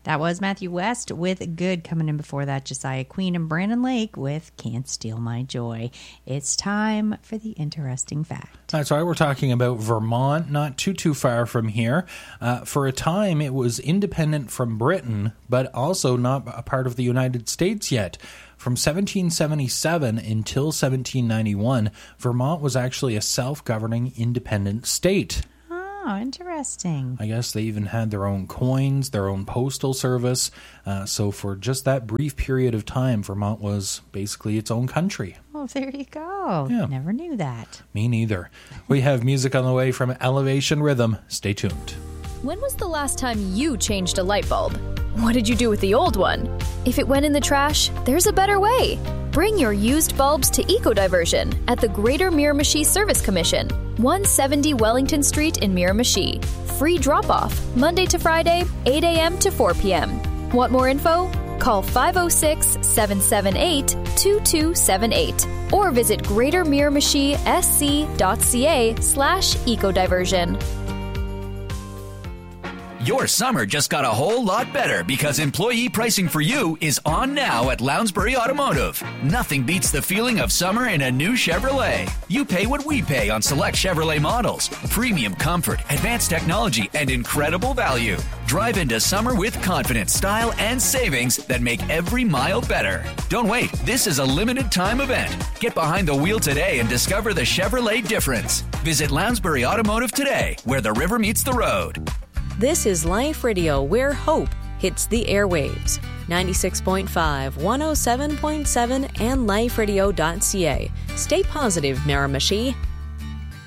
That was Matthew West with Good. Coming in before that, Josiah Queen and Brandon Lake with Can't Steal My Joy. It's time for the interesting fact. That's right. We're talking about Vermont, not too far from here. For a time, it was independent from Britain, but also not a part of the United States yet. From 1777 until 1791, Vermont was actually a self-governing independent state. Oh, interesting. I guess they even had their own coins, their own postal service. So for just that brief period of time, Vermont was basically its own country. Oh, there you go. Yeah. Never knew that. Me neither. We have music on the way from Elevation Rhythm. Stay tuned. When was the last time you changed a light bulb? What did you do with the old one? If it went in the trash, there's a better way. Bring your used bulbs to Eco-Diversion at the Greater Miramichi Service Commission, 170 Wellington Street in Miramichi. Free drop-off, Monday to Friday, 8 a.m. to 4 p.m. Want more info? Call 506-778-2278 or visit greatermiramichi.sc.ca/ecodiversion. Your summer just got a whole lot better because employee pricing for you is on now at Lounsbury Automotive. Nothing beats the feeling of summer in a new Chevrolet. You pay what we pay on select Chevrolet models. Premium comfort, advanced technology, and incredible value. Drive into summer with confidence, style, and savings that make every mile better. Don't wait. This is a limited time event. Get behind the wheel today and discover the Chevrolet difference. Visit Lounsbury Automotive today, where the river meets the road. This is Life Radio, where hope hits the airwaves. 96.5, 107.7, and liferadio.ca. Stay positive, Miramichi.